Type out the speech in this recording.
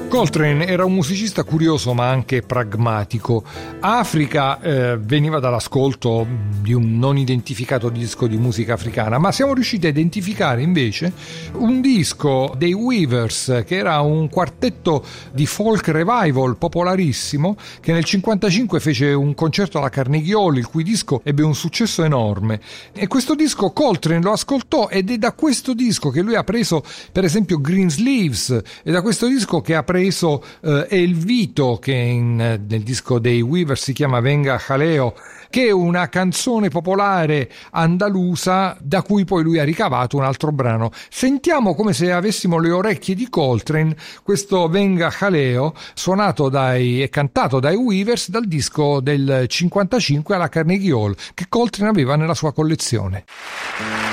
Coltrane era un musicista curioso ma anche pragmatico. Africa veniva dall'ascolto di un non identificato disco di musica africana, ma siamo riusciti a identificare invece un disco dei Weavers, che era un quartetto di folk revival popolarissimo, che nel 1955 fece un concerto alla Carnegie Hall, il cui disco ebbe un successo enorme. E questo disco Coltrane lo ascoltò, ed è da questo disco che lui ha preso per esempio Greensleeves, è da questo disco che ha preso El Vito, che nel disco dei Weaver si chiama Venga Jaleo, che è una canzone popolare andalusa da cui poi lui ha ricavato un altro brano. Sentiamo, come se avessimo le orecchie di Coltrane, questo Venga Jaleo suonato e cantato dai Weavers dal disco del 55 alla Carnegie Hall, che Coltrane aveva nella sua collezione.